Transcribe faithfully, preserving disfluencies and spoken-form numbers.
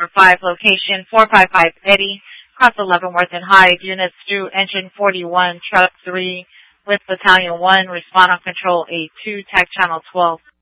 number five, location four five five Eddie, across Leavenworth and Hyde, units through engine forty-one, truck three, with battalion one, respond on control eight two, tech channel twelve.